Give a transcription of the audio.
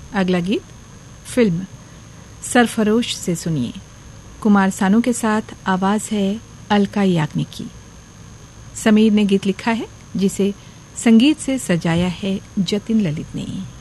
अगला गीत फिल्म सरफरोश से सुनिए। कुमार सानू के साथ आवाज है अलका याग्निक की। समीर ने गीत लिखा है जिसे संगीत से सजाया है जतिन ललित ने।